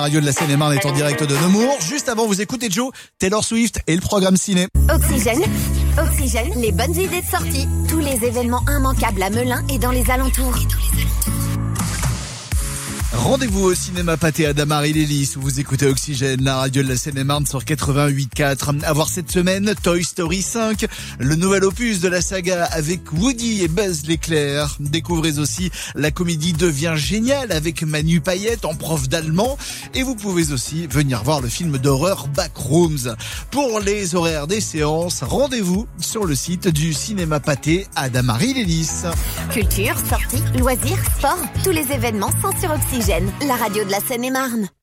Radio de la Seine-et-Marne est en direct de Nemours. Juste avant, vous écoutez Joe, Taylor Swift et le programme ciné. Oxygène, les bonnes idées de sortie. Tous les événements immanquables à Melun et dans les alentours. Rendez-vous au cinéma Pathé à Damary-les-Lys où vous écoutez Oxygène, la radio de la Seine-et-Marne sur 88.4. À voir cette semaine, Toy Story 5, le nouvel opus de la saga avec Woody et Buzz l'éclair. Découvrez aussi la comédie Devient géniale avec Manu Payette en prof d'allemand. Et vous pouvez aussi venir voir le film d'horreur Backrooms. Pour les horaires des séances, rendez-vous sur le site du cinéma Pathé à Damary-les-Lys. Culture, sorties, loisirs, sport, tous les événements sont sur Oxygène, la radio de la Seine-et-Marne.